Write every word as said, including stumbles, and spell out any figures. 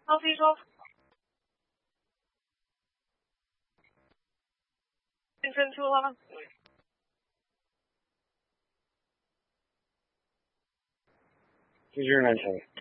高飞说，兴奋出了。 这就是篮球。